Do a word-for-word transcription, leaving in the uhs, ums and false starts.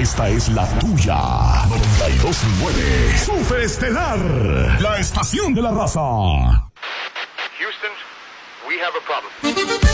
Esta es la tuya. noventa y dos punto nueve. Super Estelar. La estación de la raza. Houston, we have a problem.